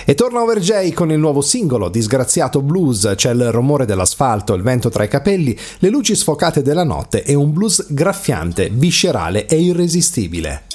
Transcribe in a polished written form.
E torna Overj con il nuovo singolo Disgraziato Blues. C'è il rumore dell'asfalto, il vento tra i capelli, le luci sfocate della notte e un blues graffiante, viscerale e irresistibile.